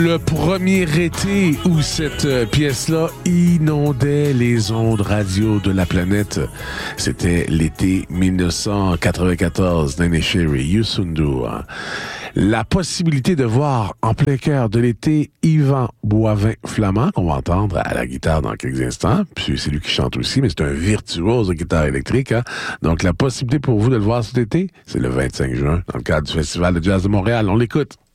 Le premier été où cette pièce-là inondait les ondes radio de la planète, c'était l'été 1994, Nene Cherry, Youssou. La possibilité de voir en plein cœur de l'été Yvan Boivin-Flamand, qu'on va entendre à la guitare dans quelques instants, puis c'est lui qui chante aussi, mais c'est un virtuose de guitare électrique. Hein? Donc la possibilité pour vous de le voir cet été, c'est le 25 juin, dans le cadre du Festival de Jazz de Montréal. On l'écoute.